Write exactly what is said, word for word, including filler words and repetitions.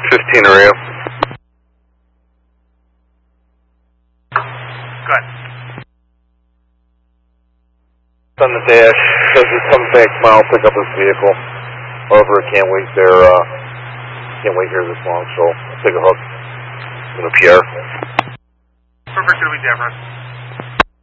fifteen area. Good. On the dash, says he's coming back tomorrow, pick up his vehicle. However, I can't wait there, uh, can't wait here this long, so I'll take a hook. I'm going to Pierre. Perfect, it'll be different.